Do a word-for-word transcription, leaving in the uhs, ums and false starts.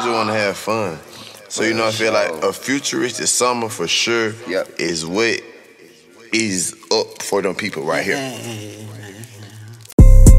just want to have fun. So, you know, I feel like a futuristic summer for sure Yep. is what is up for them people right here.